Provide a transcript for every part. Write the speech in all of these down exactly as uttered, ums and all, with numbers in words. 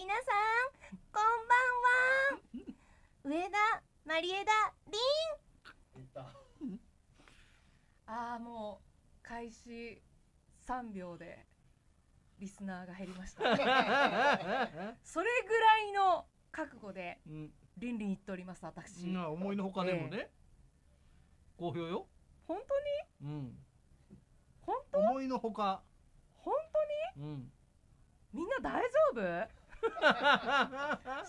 皆さんこんばんは上田マリエダリン。あーもう開始さんびょうでリスナーが減りましたそれぐらいの覚悟でリンリン言っております私、 うん、思いのほかでもね、えー、好評よ本当に、うん、本当思いのほか本当に、うん、みんな大丈夫心配だ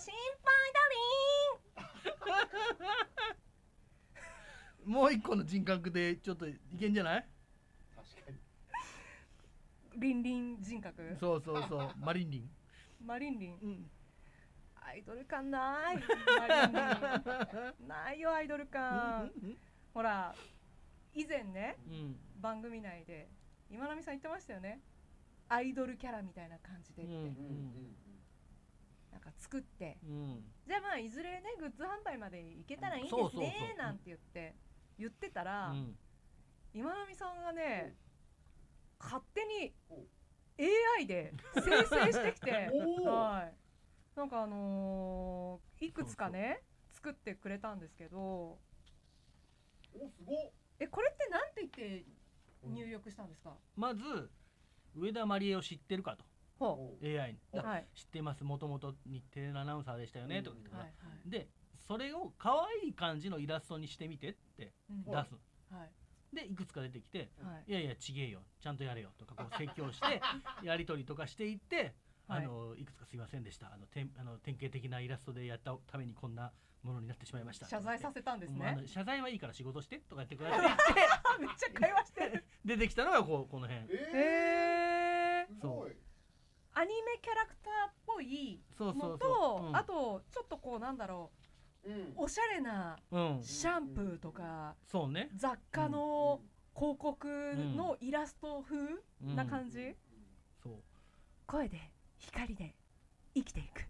りんもう一個の人格でちょっといけんじゃない？ 確かにリンリン人格。 そうそうそうマリンリンマリンリン、うん、アイドル感ないマリンリンないよアイドル感ほら以前ね、うん、番組内で今波さん言ってましたよね、アイドルキャラみたいな感じでって、うんうん、なんか作って、うん、じゃあまあいずれねグッズ販売までいけたらいいですね、うん、そうそうそうなんて言って言ってたら、うん、今波さんがね勝手に エーアイ で生成してきてはい、なんかあのー、いくつかね作ってくれたんですけど、おすごっ。 えこれってなんて言って入力したんですか？ まず上田マリエを知ってるかと、ほう エーアイ に、はい、知ってます、もともと日テレのアナウンサーでしたよね、うん、とか言って、はいはい、でそれを可愛い感じのイラストにしてみてって出す、うん、はい、でいくつか出てきて、はい、いやいやちげえよちゃんとやれよとかこう説教してやり取りとかしていって、はい、あのいくつかすいませんでした、あのてあの典型的なイラストでやったためにこんなものになってしまいました、 謝罪させたんですね、 あの謝罪はいいから仕事してとか言ってくれてめっちゃ会話してる出てきたのがこうこの辺、 へえー、 そうアニメキャラクターっぽいのと、そうそうそう、うん、あとちょっとこうなんだろう、うん、おしゃれなシャンプーとか、うん、そうね、雑貨の広告のイラスト風な感じ、うんうん、そう声で光で生きていく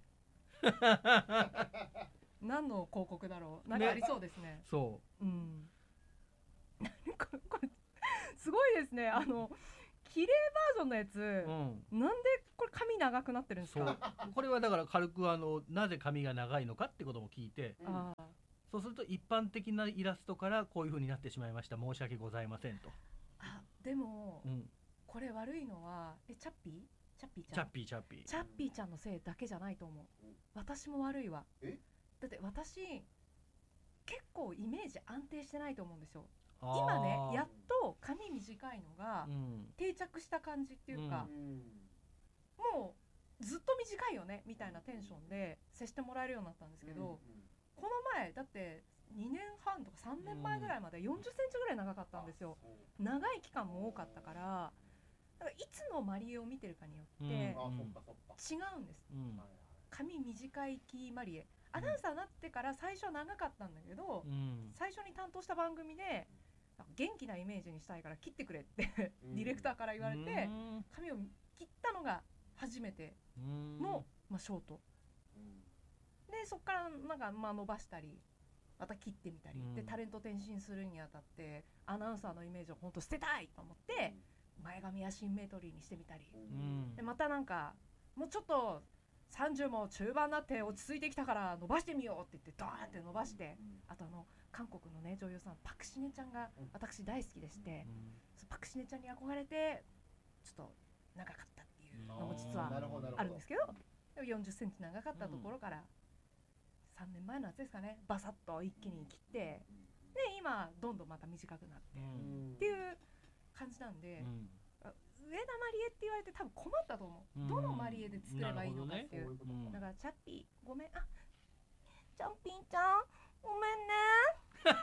何の広告だろう、なんかありそうですね、ね、そう、うん、これこれすごいですね、あの綺麗バージョンのやつ、うん、なんでこれ髪長くなってるんですか？ そうこれはだから軽くあのなぜ髪が長いのかってことも聞いて、うん、そうすると一般的なイラストからこういう風になってしまいました、申し訳ございませんと。 あでも、うん、これ悪いのはえチャッピーチャッピーちゃんチャッピーチャッピーチャッピーちゃんのせいだけじゃないと思う、私も悪いわ。えだって私結構イメージ安定してないと思うんですよ。今ねやっと髪短いのが定着した感じっていうか、うん、もうずっと短いよねみたいなテンションで接してもらえるようになったんですけど、うんうん、この前だってにねんはんとかさんねんまえぐらいまでよんじゅっセンチぐらい長かったんですよ、うん、長い期間も多かったから、だからいつのマリエを見てるかによって違うんです、うん、髪短い期マリエアナウンサーになってから最初は長かったんだけど、うん、最初に担当した番組で元気なイメージにしたいから切ってくれってディレクターから言われて髪を切ったのが初めての、まあ、ショートで、そっからなんかまあ伸ばしたりまた切ってみたりで、タレント転身するにあたってアナウンサーのイメージを本当捨てたいと思って前髪やシンメトリーにしてみたりで、またなんかもうちょっとさんじゅうも中盤になって落ち着いてきたから伸ばしてみようって言ってドーンって伸ばして、あとあの韓国のね女優さんパクシネちゃんが私大好きでして、うん、パクシネちゃんに憧れてちょっと長かったっていうのも実はあるんですけど、でもよんじゅっセンチ長かったところからさんねんまえの夏ですかね、バサッと一気に切って、で今どんどんまた短くなってっていう感じなんで、うん上田マリエって言われて多分困ったと思う、うん、どのマリエで作ればいいのかっていう、ね、うだからチャッピーごめん、あチャンピンちゃんごめんね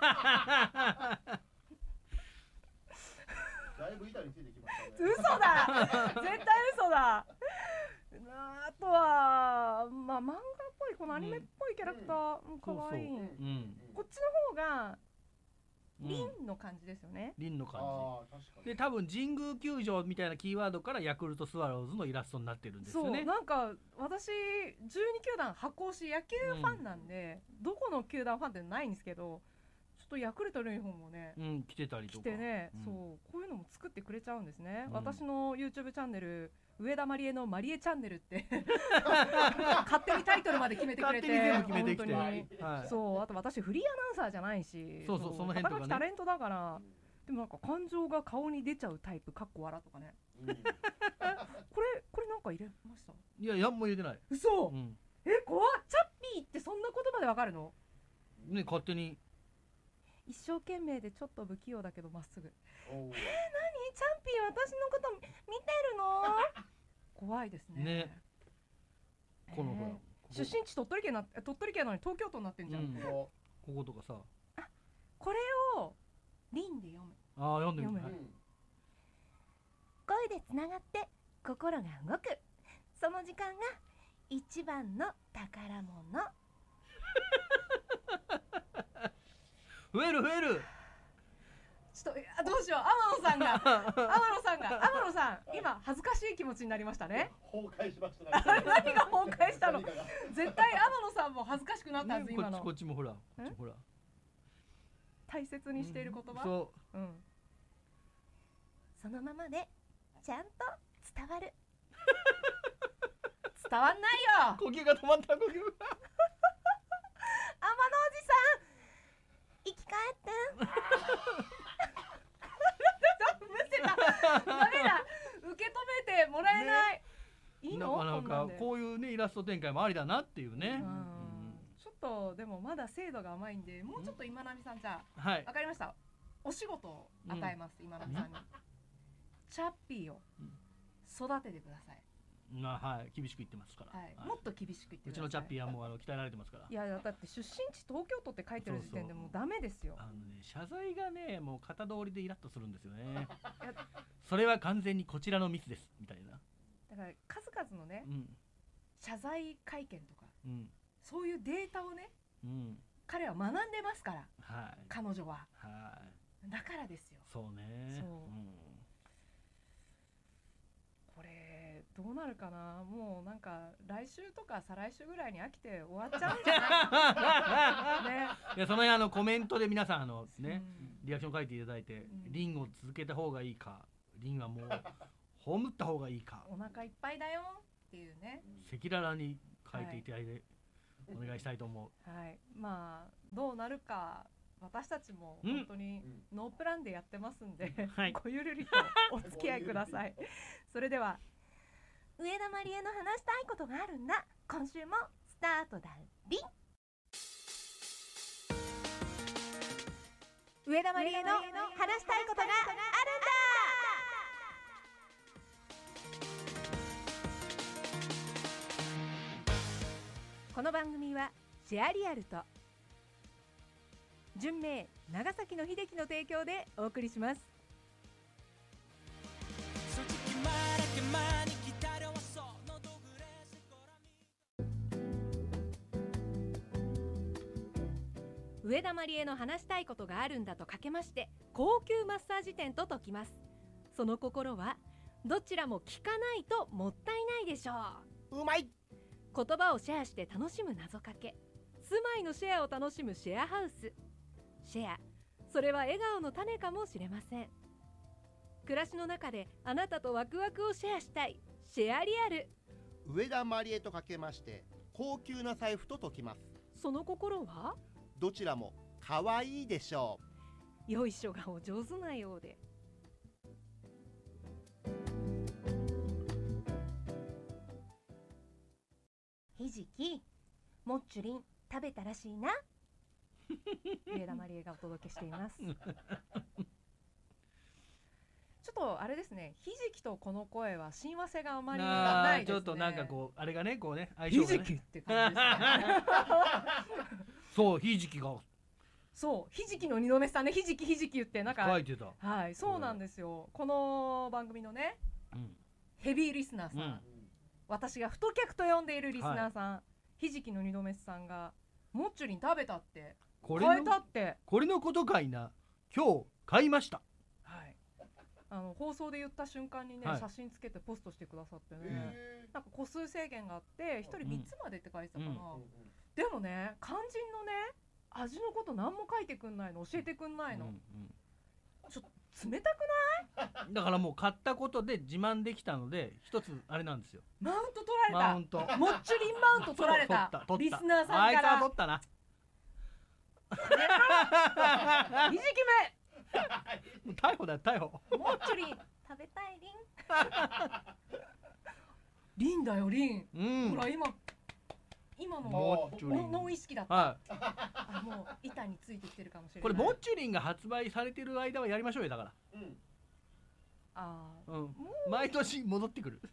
だいぶ板についてきましたね。 嘘だ絶対嘘だあとはまあ漫画っぽいこのアニメっぽいキャラクター、うん、かわいい、うん、こっちの方がリンの感じですよね、 リンの感じで、多分神宮球場みたいなキーワードからヤクルトスワローズのイラストになってるんですよね。 そうなんか私じゅうにきゅうだん箱推し野球ファンなんで、うん、どこの球団ファンってないんですけど、ちょっとヤクルトのユニフォームもね、 うん、着てたりとか着てね、うん、そうこういうのも作ってくれちゃうんですね、うん、私の YouTube チャンネル上田まりえのまりえチャンネルって勝手にタイトルまで決めてくれて、 勝手に全部決めてきて、 はい、そうあと私フリーアナウンサーじゃないし、 そうそうその辺とかね、 タレントだから、うん、でもなんか感情が顔に出ちゃうタイプかっこ笑とかね、うん、これこれなんか入れました？ いや、やんも入れてない。 嘘、うん、え怖っ。チャッピーってそんな言葉でわかるのね、勝手に一生懸命でちょっと不器用だけどまっすぐ。えー、何チャンピー私のこと見てるの怖いですね。ね、このほら、えー、出身地鳥取県な鳥取県なのに東京都になってんじゃん、うん、 こことかさ、 あこれをリンで読む。 あ読んでみる、はい、 声でつながって心が動くその時間が一番の宝物増える増える。 ちょっとあどうしよう。天野さんが天野さんが天野さん今恥ずかしい気持ちになりましたね。 崩壊しましたね。 何が崩壊したの。絶対天野さんも恥ずかしくなったはず、ね、今の。 こっちもほら、こっちほら。 大切にしている言葉。 うん、そう。うん。 そのままでちゃんと伝わる。伝わんないよ。 呼吸が止まった呼吸が。天野おじさん。生き返ってむせたダメだ受け止めてもらえない、ね、いいのなかなかこういうねイラスト展開もありだなっていうね、うんうん、 ちょっとでもまだ精度が甘いんでもうちょっと今波さんじゃあ、 はい、 わかりました。お仕事を与えます、うん、今波さんに、うん、チャッピーを育ててください。 まあはい、厳しく言ってますから、 はいはい、もっと厳しく言ってください。 うちのチャッピーはもうあの鍛えられてますから。 いやだって出身地東京都って書いてる時点でもうダメですよ。 そうそうあの、ね、謝罪がねもう型通りでイラッとするんですよねそれは完全にこちらのミスですみたいな。 だから数々のね、うん、謝罪会見とか、 うん、 そういうデータをね、うん、彼は学んでますから、はい、彼女は、はい、だからですよ。 そうね。そう、うんどうなるかな。もうなんか来週とか再来週ぐらいに飽きて終わっちゃうんじゃない、ね、 いやその辺あのコメントで皆さんあのね、うん、リアクション書いていただいて、うん、リンを続けた方がいいかリンはもう葬った方がいいかお腹いっぱいだよっていうね赤裸々に書いていただいて、はい、お願いしたいと思う。 はい、まあどうなるか私たちも本当にノープランでやってますんで、うん、ごゆるりとお付き合いくださいそれでは上田まりえの話したいことがあるんだ。今週もスタートだりん。上田まりえの話したいことがあるんだ。この番組はシェアリアルと純明長崎の秀樹の提供でお送りします。上田まりえの話したいことがあるんだとかけまして高級マッサージ店と解きます。その心はどちらも聞かないともったいないでしょう。うまい。 言葉をシェアして楽しむ謎かけ、住まいのシェアを楽しむシェアハウス。シェア、それは笑顔の種かもしれません。暮らしの中であなたとワクワクをシェアしたいシェアリアル。 上田まりえとかけまして高級な財布と解きます。 その心はどちらも可愛いでしょう。よいしょがお上手なようで。ひじき、もっちゅりん食べたらしいな上田まりえがお届けしていますちょっとあれですね、ひじきとこの声は親和性があまりないですね。 ちょっとなんかこうあれがねこうね相性がね、 ひじきって感じですねそうひじきがそうひじきの二度目さんね、ひじきひじき言ってなんか書いてた。 はい、そうなんですよ。この番組のね、うん、ヘビーリスナーさん、うん、私が太客と呼んでいるリスナーさん、はい、ひじきの二度目さんがもっちゅりん食べたってこれ買えたってこれのことかいな、今日買いました。 はい、あの放送で言った瞬間にね、はい、写真つけてポストしてくださってね、なんか個数制限があってひとりみっつまでって書いてたかな、うん、でもね肝心のね味のこと何も書いてくんないの、教えてくんないの、うんうん、ちょっと冷たくない？ だからもう買ったことで自慢できたので一つあれなんですよ、 マウント取られた。 マウントもっちゅりんマウント取られた。 取った取ったリスナーさんから。あいつは取ったな。 ひじきめ逮捕だよ逮捕。 もっちゅりん食べたいりんりんだよりん、うん、ほら今今のもノン意識だった、はい、あもう板についてきてるかもしれない。 これモッチュリンが発売されてる間はやりましょうよ。だから、うん、ああ、うん、毎年戻ってくる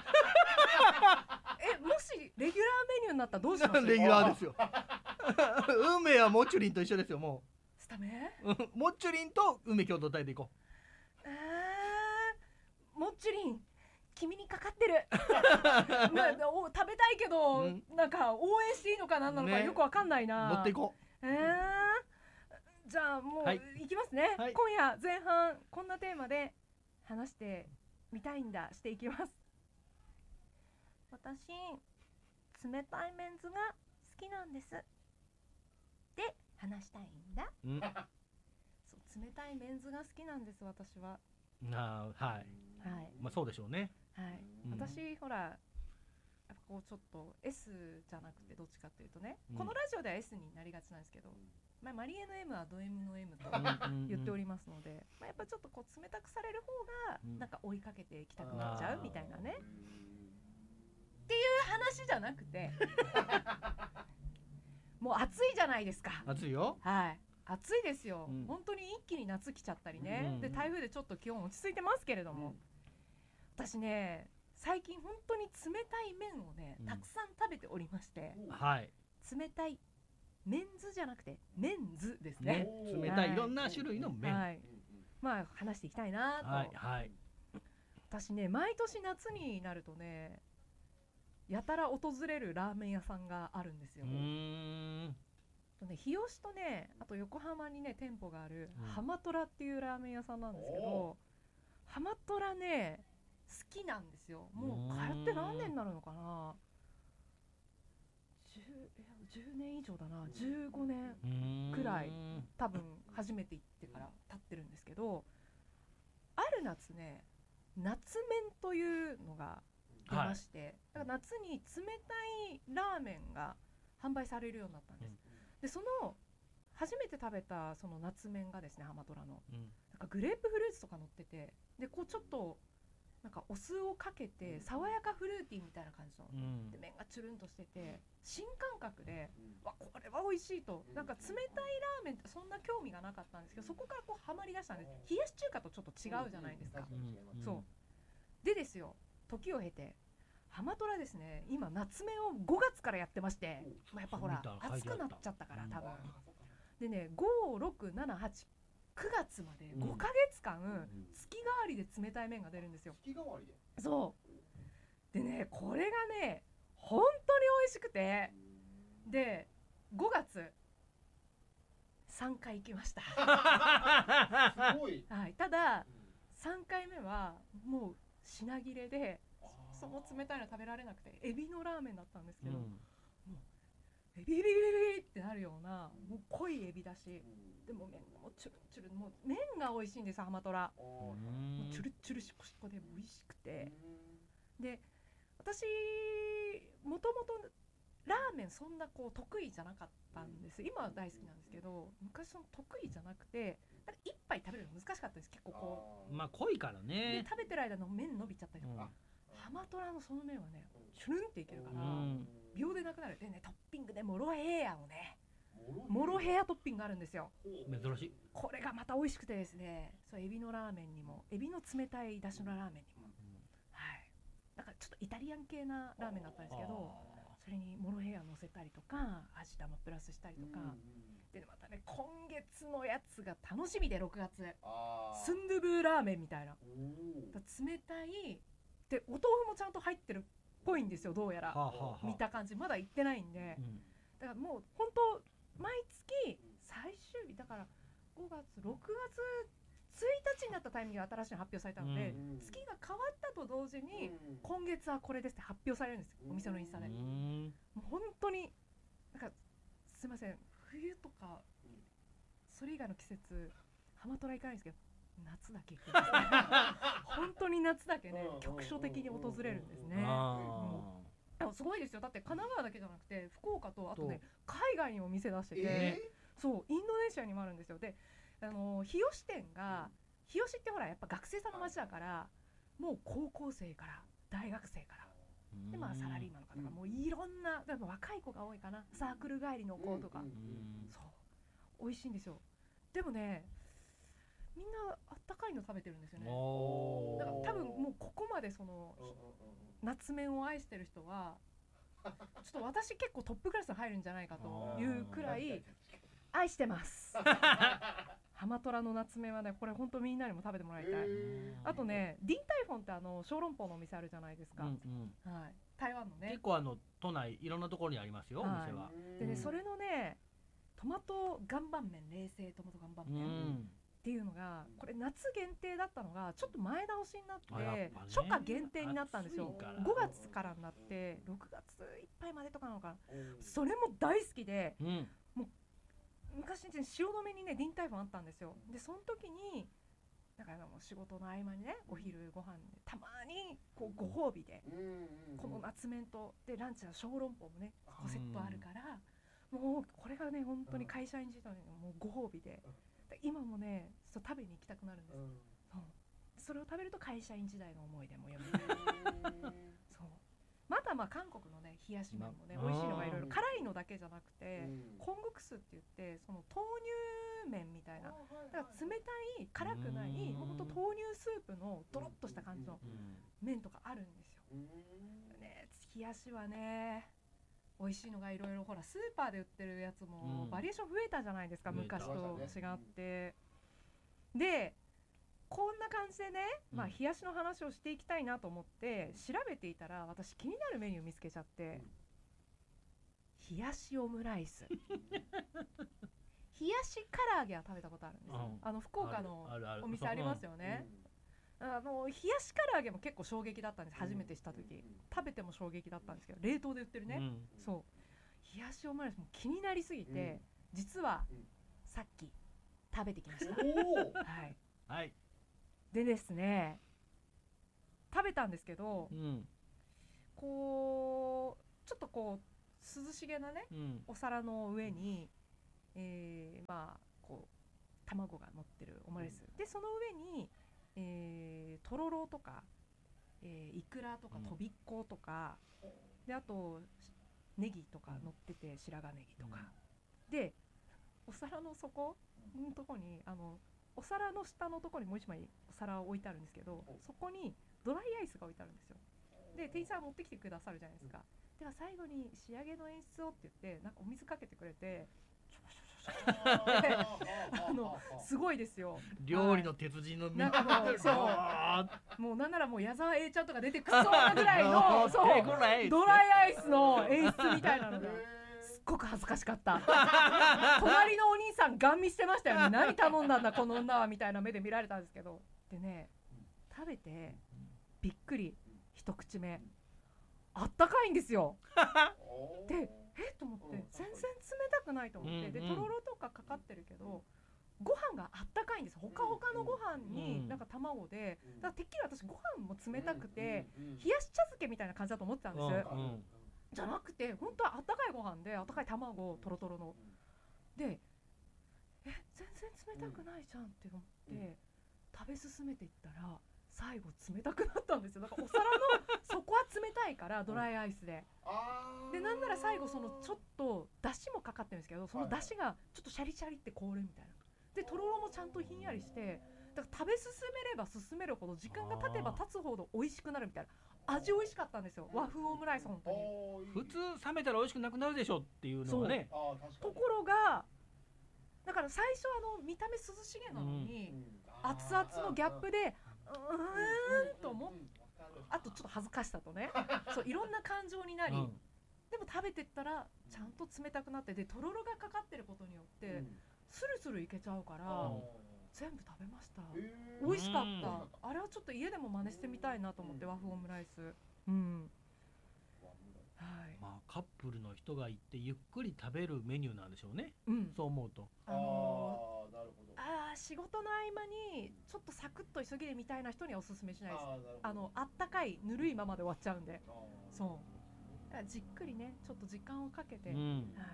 え、もしレギュラーメニューになったらどうします？ レギュラーですよ運命はモッチュリンと一緒ですよ。もうスタメモッチュリンと運命共同体でいこう。 えー、モッチュリン君にかかってるまあ、お食べたいけど、うん、なんか応援していいのか何なのかよくわかんないな、 ね、乗っていこう。 えー、じゃあもう、はい、いきますね、はい、今夜前半こんなテーマで話してみたいんだしていきます。私冷たいメンズが好きなんですで話したいんだ、うん、そう冷たいメンズが好きなんです私は。 あはい、はい、まあそうでしょうね。 はい、うん、私ほらやっぱこうちょっと S じゃなくてどっちかっていうとね、うん、このラジオでは S になりがちなんですけど、まあ、マリエの M はド M の M と言っておりますので、まあ、やっぱちょっとこう冷たくされる方がなんか追いかけていきたくなっちゃうみたいなね、っていう話じゃなくてもう暑いじゃないですか。 暑いよ。 はい、暑いですよ、うん、本当に一気に夏来ちゃったりね、うんうん、で台風でちょっと気温落ち着いてますけれども、うん、私ね最近本当に冷たい麺をね、うん、たくさん食べておりまして、 はい、 冷たいメンズじゃなくてメンズですね。 冷たいいろんな種類の麺、はい、 まあ話していきたいなと、 はいはい、 私ね毎年夏になるとねやたら訪れるラーメン屋さんがあるんですよ。うーんとね、日吉とねあと横浜にね店舗がある、うん、ハマトラっていうラーメン屋さんなんですけど、ハマトラね好きなんですよ。もう通って何年になるのかな、 10, じゅうねん以上だな、じゅうごねんくらい多分初めて行ってから経ってるんですけど、ある夏ね夏麺というのが出まして、はい、だから夏に冷たいラーメンが販売されるようになったんです、うん、でその初めて食べたその夏麺がですねハマトラの、うん、なんかグレープフルーツとか乗ってて、でこうちょっとなんかお酢をかけて爽やかフルーティーみたいな感じの、うん、で麺がチュルンとしてて新感覚で、うん、わこれは美味しいと、なんか冷たいラーメンってそんな興味がなかったんですけど、そこからこうハマりだしたんです。冷やし中華とちょっと違うじゃないですか、うん、そうでですよ時を経てハマトラですね今夏麺をごがつからやってまして、まあ、やっぱほら暑くなっちゃったから多分、でねご、ろく、なな、はち、くがつまでごかげつかん、うん、月替わりで冷たい麺が出るんですよ。 月替わりでそうでねこれがね本当に美味しくて、でごがつさんかい行きましたすごい、 はい、たださんかいめはもう品切れでその冷たいの食べられなくてエビのラーメンだったんですけど、うん、もうエビエビエビエビってなるようなもう濃いエビだし、でも麺がもうチュルチュル、もう麺が美味しいんですハマトラ。もうチュルチュルシコシコで美味しくて、で私もともとラーメンそんなこう得意じゃなかったんです。今は大好きなんですけど昔その得意じゃなくてなんか一杯食べるの難しかったです。結構こうまあ濃いからね、 で食べてる間の麺伸びちゃったりとか、うん、ハマトラのその麺はねチュルンっていけるから、うん、秒でなくなる。でねトッピングでモロヘイヤをねモロヘイヤトッピングがあるんですよ。 珍しい。 これがまた美味しくてですね、そうエビのラーメンにもエビの冷たいだしのラーメンにも、うん、はいなんかちょっとイタリアン系なラーメンだったんですけど、それにモロヘイヤ乗せたりとか味玉プラスしたりとか、うんでまたね今月のやつが楽しみでろくがつスンドゥブーラーメンみたいな冷たいでお豆腐もちゃんと入ってるっぽいんですよどうやら、はあはあ、見た感じまだ行ってないんで、うん、だからもう本当毎月最終日だからごがつろくがつついたちになったタイミングで新しいの発表されたので、うん、月が変わったと同時に、うん、今月はこれですって発表されるんですよ、お店のインスタで、うん、もう本当になんかすいません冬冬とかそれ以外の季節ハマトラ行かないんですけど、夏だけ行くんですね本当に夏だけね局所的に訪れるんですね。でもすごいですよ。だって神奈川だけじゃなくて福岡とあとね海外にも店出してて、えー、そうインドネシアにもあるんですよ。であの日吉店が、日吉ってほらやっぱ学生さんの街だからもう高校生から大学生からで、まあ、サラリーマンの方がもういろんなでも若い子が多いかな、サークル帰りの子とか、そう美味しいんですよ。でもねみんなあったかいの食べてるんですよね。だから多分もうここまでその夏麺を愛してる人はちょっと私結構トップクラスに入るんじゃないかというくらい愛してますハマトラの夏麺はね、これ本当みんなにも食べてもらいたい。あとね、ディンタイフォンってあの小籠包のお店あるじゃないですか、うんうん、はい、台湾のね結構あの都内いろんなところにありますよ、はい、お店は。 でね、それのねトマト岩盤麺、冷製トマト岩盤麺、うんっていうのがこれ夏限定だったのがちょっと前倒しになって、ね、初夏限定になったんですよ。ごがつからになってろくがついっぱいまでとかなのかな。それも大好きで、うん、もう昔に汐留にねディンタイフォンあったんですよ。でその時にだからもう仕事の合間にねお昼ご飯でたまにこうご褒美でこの夏麺とでランチは小籠包もねごセットあるから、もうこれがね本当に会社員時代のもうご褒美で。今もねそう食べに行きたくなるんです、うん、そうそれを食べると会社員時代の思い出も読めるそうまだまあ韓国のね冷やし麺もね美味しいのがいろいろ辛いのだけじゃなくて、うん、コングクスって言ってその豆乳麺みたいな、だから冷たい辛くないもうほんと豆乳スープのドロッとした感じの麺とかあるんですよ、ね、冷やしはね美味しいのがいろいろほらスーパーで売ってるやつもバリエーション増えたじゃないですか、うん、昔と違って、うん、でこんな感じでね、まあ、冷やしの話をしていきたいなと思って調べていたら私気になるメニュー見つけちゃって、うん、冷やしオムライス冷やし唐揚げは食べたことあるんですよ、うん、あの福岡のお店ありますよね。あの冷やし唐揚げも結構衝撃だったんです、初めてした時、うん、食べても衝撃だったんですけど冷凍で売ってるね、うん、そう冷やしオムライスも気になりすぎて、うん、実は、うん、さっき食べてきましたはい、はい、でですね食べたんですけど、うん、こうちょっとこう涼しげなね、うん、お皿の上に、えー、まあこう卵が乗ってるオムライス、うん、でその上にえー、とろろとか、えー、いくらとかとびっことか、うん、であとネギとか乗ってて白髪ネギとか、うん、でお皿の底のとこにあのお皿の下のとこにもう一枚お皿を置いてあるんですけど、そこにドライアイスが置いてあるんですよ。で店員さん持ってきてくださるじゃないですか、うん、では最後に仕上げの演出をって言ってなんかお水かけてくれてあのすごいですよ、 料理の鉄人の、はい、 なんかもうそうもうなんならもう矢沢永ちゃんとか出てくそうなぐらいのそうドライアイスの演出みたいなのがすっごく恥ずかしかった隣のお兄さんガン見してましたよね何頼んだんだこの女はみたいな目で見られたんですけど、でね食べてびっくり、一口目あったかいんですよでえっと思って全然冷たくないと思って、でとろろとかかかってるけどご飯があったかいんです。ほかほかのご飯になんか卵で、だからてっきり私ご飯も冷たくて冷やし茶漬けみたいな感じだと思ってたんです、じゃなくて本当はあったかいご飯であったかい卵とろとろので、え全然冷たくないじゃんって思って食べ進めていったら最後冷たくなったんですよ。だからお皿の底は冷たいからドライアイスで、うん、でなんなら最後そのちょっとだしもかかってるんですけど、そのだしがちょっとシャリシャリって凍るみたいなで、とろろもちゃんとひんやりして、だから食べ進めれば進めるほど時間が経てば経つほど美味しくなるみたいな、味美味しかったんですよ、和風オムライス。本当に普通冷めたら美味しくなくなるでしょっていうのがね。 ところがだから最初あの見た目涼しげなのに、うん、熱々のギャップでうーんと思っあとちょっと恥ずかしさとねそういろんな感情になり、うん、でも食べてったらちゃんと冷たくなって、でとろろがかかってることによって、うん、スルスルいけちゃうから、うん、全部食べました、えー、美味しかった、うん、あれはちょっと家でも真似してみたいなと思って、和風オムライス、うん、はい、 まあ、 カップルの人が行ってゆっくり食べるメニューなんでしょうね、 うん、 そう思うと。 あのー、なるほど。あ仕事の合間にちょっとサクッと急ぎで見たいな人にはおすすめしないです。 あ, あのあったかいぬるいままで終わっちゃうんで、そうじっくりねちょっと時間をかけて、うん、はい、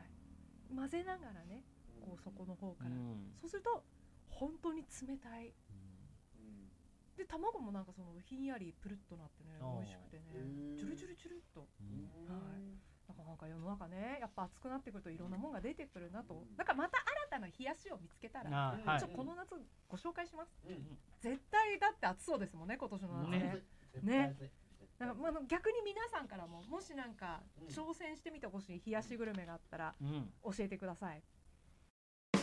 混ぜながらねこうそこの方から、うん、そうすると本当に冷たい、うん、で卵もなんかそのひんやりプルッとなってね美味しくてねチュルチュルチュルっと、うん、はい、なんか世の中ねやっぱ暑くなってくるといろんなもんが出てくるなと、だからまた新たな冷やしを見つけたら、うん、ちょっとこの夏ご紹介します、うん、絶対だって暑そうですもんね今年の夏ね、ね、なんかまあ逆に皆さんからももしなんか挑戦してみてほしい冷やしグルメがあったら教えてください、うん、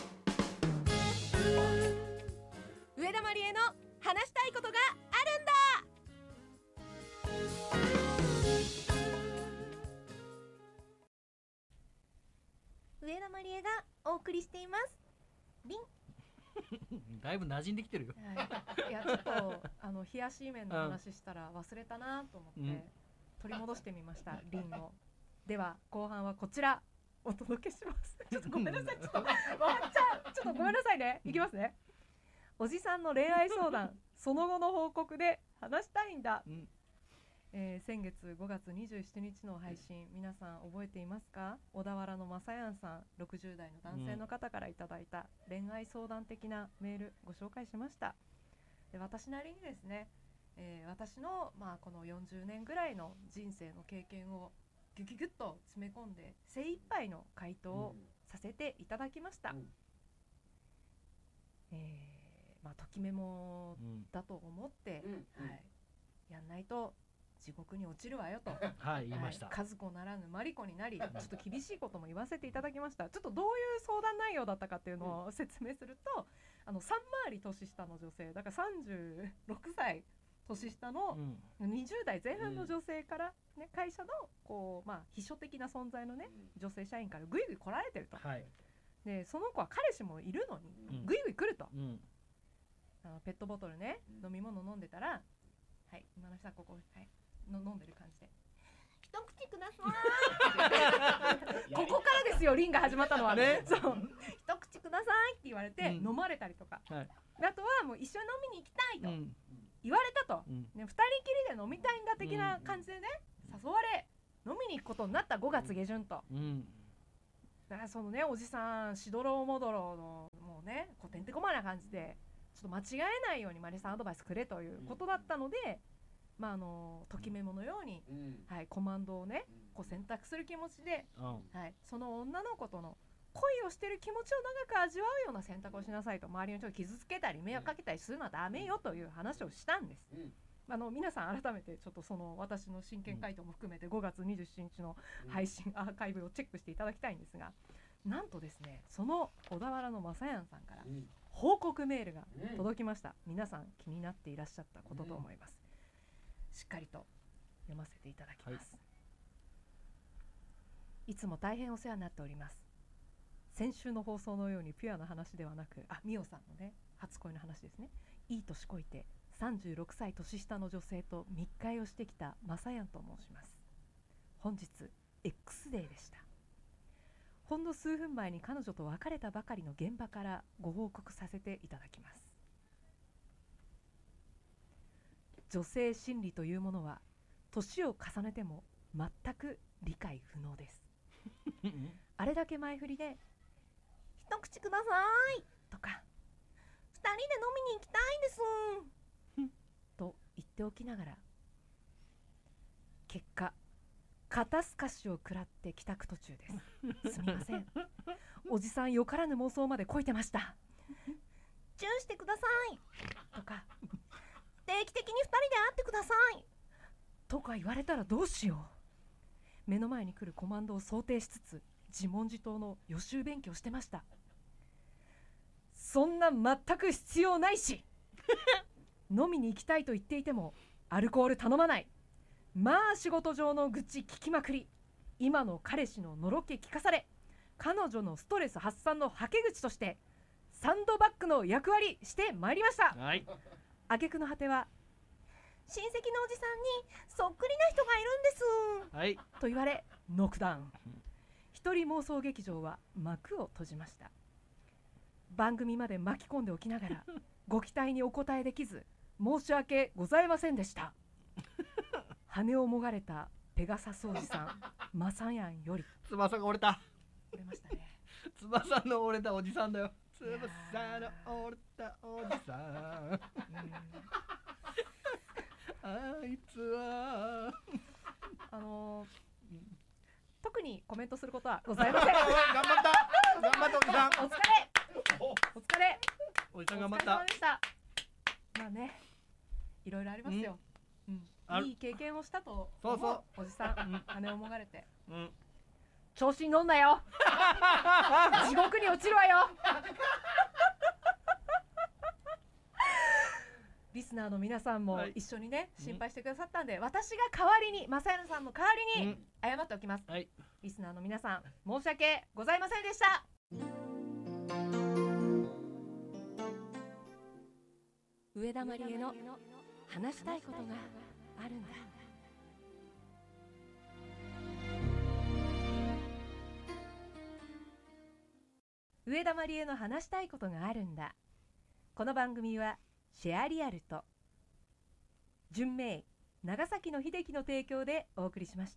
上田まりえの話したいことがあるんだ。上田まりえがお送りしていますリンだいぶ馴染んできてるよ、 はい、いやちょっとあの冷やし麺の話したら忘れたなと思って、うん、取り戻してみましたリンを。では後半はこちらお届けしますちょっとごめんなさいちょっと笑っちゃうちょっとごめんなさいね、いきますね。おじさんの恋愛相談その後の報告で話したいんだ、うん、えー、先月ごがつにじゅうしちにちの配信、皆さん覚えていますか？小田原のまさやんさん、ろくじゅうだいの男性の方からいただいた恋愛相談的なメールご紹介しました。で私なりにですね、えー、私の、まあ、このよんじゅうねんぐらいの人生の経験をギュギュギュッと詰め込んで精一杯の回答をさせていただきました、うん、えーまあ、ときメモだと思って、うんはい、やんないと地獄に落ちるわよと、 はい、言いました。 和子ならぬマリコになり、ちょっと厳しいことも言わせていただきました。ちょっとどういう相談内容だったかっていうのを説明すると、あのさん回り年下の女性だからさんじゅうろくさい年下のにじゅうだいぜん半の女性から、ね、会社のこう、まあ、秘書的な存在の、ね、女性社員からぐいぐい来られてると、はい、でその子は彼氏もいるのにぐいぐい来ると、うん、あのペットボトルね、うん、飲み物飲んでたら、はい、今の人はここ、はいの飲んでる感じで一口くださいここからですよリンが始まったのはねそう一口くださいって言われて、うん、飲まれたりとか、はい、あとはもう一緒に飲みに行きたいと、うん、言われたと、うんね、ふたりきりで飲みたいんだ的な感じでね、うん、誘われ飲みに行くことになったごがつげじゅんと、うん、だからそのねおじさんしどろもどろのもうねこうてんてこまな感じでちょっと間違えないようにマリさんアドバイスくれということだったので、まあ、あのときメモのように、うんはい、コマンドをね、うん、こう選択する気持ちで、うんはい、その女の子との恋をしてる気持ちを長く味わうような選択をしなさいと、周りの人を傷つけたり迷惑かけたりするのはダメよという話をしたんです、うん、あの皆さん改めてちょっとその私の真剣回答も含めてごがつにじゅうしちにちの配信アーカイブをチェックしていただきたいんですが、なんとですねその小田原のまさやんさんから報告メールが届きました。皆さん気になっていらっしゃったことと思います。しっかりと読ませていただきます、はい、いつも大変お世話になっております。先週の放送のようにピュアな話ではなく、あ、みおさんのね初恋の話ですね。いい年こいてさんじゅうろくさい年下の女性と密会をしてきたまさやんと申します。本日 X デーでした。ほんの数分前に彼女と別れたばかりの現場からご報告させていただきます。女性心理というものは年を重ねても全く理解不能ですあれだけ前振りで一口くださいとか二人で飲みに行きたいんですと言っておきながら、結果肩透かしを食らって帰宅途中ですすみませんおじさんよからぬ妄想までこいてましたチューしてくださいとか定期的にふたりで会ってくださいとか言われたらどうしよう。目の前に来るコマンドを想定しつつ自問自答の予習勉強してました。そんな全く必要ないし飲みに行きたいと言っていてもアルコール頼まない。まあ仕事上の愚痴聞きまくり、今の彼氏ののろけ聞かされ、彼女のストレス発散のはけ口としてサンドバッグの役割してまいりました。はい、挙句の果ては親戚のおじさんにそっくりな人がいるんです、はい、と言われノックダウン。一人妄想劇場は幕を閉じました。番組まで巻き込んでおきながらご期待にお答えできず申し訳ございませんでした。羽をもがれたペガサスおじさんマサヤンより。 翼が折れた。 折れましたね。 翼の折れたおじさんだよ。翼の折れたおじさん。あいつはあのー、特にコメントすることはございません。 頑張った頑張ったおじさん。 お疲れお疲れおじさん頑張った。 お疲れ様でした。まあね、いろいろありますよ。うん、いい経験をしたと思う。そうそうおじさん、羽をもがれて、うん、調子に乗んなよ。地獄に落ちるわよ。リスナーの皆さんも一緒にね、はい、心配してくださったんで、うん、私が代わりにマサヤナさんの代わりに謝っておきます、うんはい、リスナーの皆さん申し訳ございませんでした。上田まりえの話したいことがあるんだ。上田まりえの話したいことがあるんだ。この番組はシェアリアルと純明長崎の秀樹の提供でお送りしました。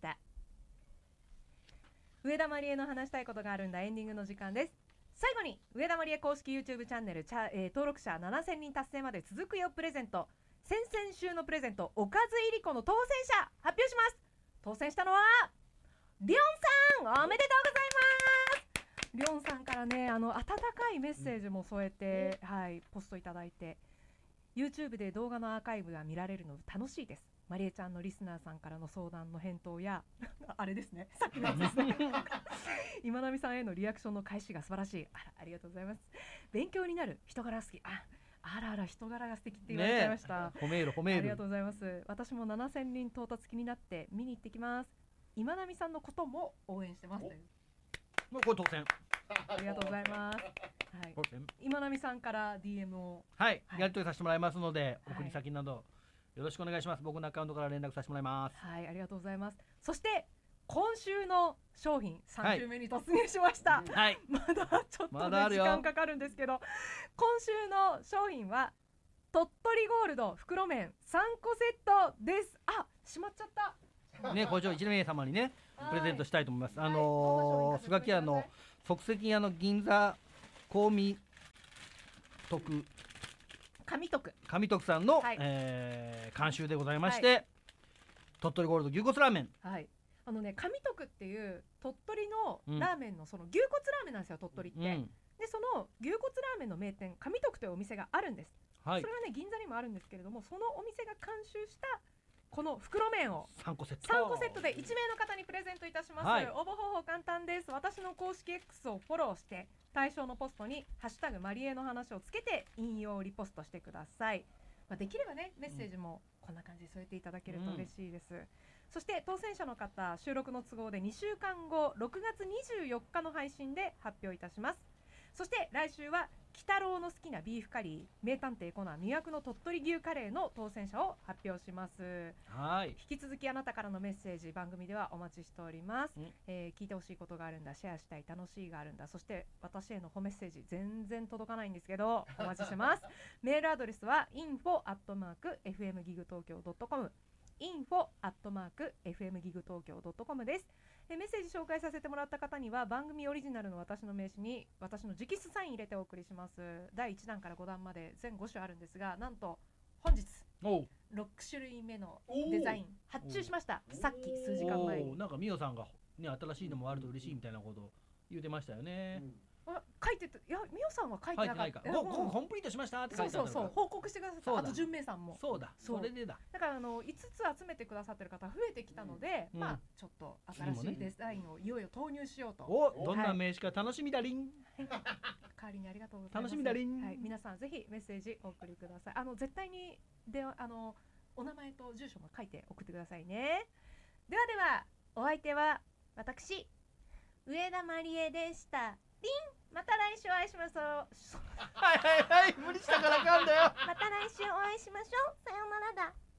上田まりえの話したいことがあるんだ。エンディングの時間です。最後に上田まりえ公式 YouTube チャンネルチャ、えー、登録者ななせんにん達成まで続くよプレゼント、先々週のプレゼントおかずいりこの当選者発表します。当選したのはりょんさん、おめでとうございます。りょんさんからね、あの温かいメッセージも添えて、うん、はい、ポストいただいて、 YouTube で動画のアーカイブが見られるの楽しいです。まりえちゃんのリスナーさんからの相談の返答やあれですね、さっきのやつですね今波さんへのリアクションの返しが素晴らしい。あら、ありがとうございます。勉強になる、人柄好き。ああらあら、人柄が素敵って言われちゃいました、ね、 褒める褒める。 ありがとうございます。私もななせんにん到達気になって見に行ってきます。今波さんのことも応援してます。 もうこれ当選。 ありがとうございます、はい、今波さんから ディーエム を、 はい、はい、やり取りさせてもらいますので、はい、送り先などよろしくお願いします。僕のアカウントから連絡させてもらいます。 はい、ありがとうございます。そして今週の商品さん週目に突入しました、はい、まだちょっと、ね、時間かかるんですけど、今週の商品は鳥取ゴールド袋麺さんこセットです。あ、しまっちゃったね、こちらいち名様にねプレゼントしたいと思います。あのー、スガキ屋の即席屋の銀座香味徳上徳上徳さんの、はい、えー、監修でございまして、はい、鳥取ゴールド牛骨ラーメン、 はい、あのね、上徳っていう鳥取のラーメンの、その牛骨ラーメンなんですよ、鳥取って、うん、でその牛骨ラーメンの名店上徳というお店があるんです、はい、それはね銀座にもあるんですけれども、そのお店が監修したこの袋麺をさんこセットさんこセットでいち名の方にプレゼントいたします、はい、応募方法簡単です。私の公式 X をフォローして対象のポストにハッシュタグマリエの話をつけて引用リポストしてください。まあ、できればねメッセージもこんな感じで添えていただけると嬉しいです、うん、そして当選者の方、収録の都合でにしゅうかんごろくがつにじゅうよっかの配信で発表いたします。そして来週は鬼太郎の好きなビーフカリー、名探偵コナン魅惑の鳥取牛カレーの当選者を発表します。はい、引き続きあなたからのメッセージ番組ではお待ちしております、えー、聞いてほしいことがあるんだ、シェアしたい、楽しいがあるんだ、そして私への褒めメッセージ全然届かないんですけどお待ちしてますメールアドレスは インフォ アットマーク エフエムギグ東京 ドットコム インフォ アットマーク エフエムギグ東京 ドットコム です。メッセージ紹介させてもらった方には番組オリジナルの私の名刺に私の直筆サイン入れてお送りします。だいいちだんからごだんまで全ご種あるんですが、なんと本日ろく種類目のデザイン発注しました。さっき数時間前になんかミオさんが、ね、新しいのもあると嬉しいみたいなこと言ってましたよね、うん、 あ、書いてて、いや、ミオさんは書いてなかった。 コンプリートしましたって書いてある。 そうそうそう、報告してくださった。あと純明さんも。 そうだ、それでだ。 だからあのいつつ集めてくださってる方増えてきたので、うん、まあちょっと新しいデザインをいよいよ投入しようと。 お、どんな名刺か楽しみだりん。 はい、代わりにありがとうございます。 楽しみだりん。 はい、皆さんぜひメッセージお送りください。あの絶対にであのお名前と住所も書いて送ってくださいね。ではではお相手は私上田まりえでした。リン。また来週お会いしましょう。 はいはいはい、無理したからあかんだよ。 また来週お会いしましょう。さようならだ。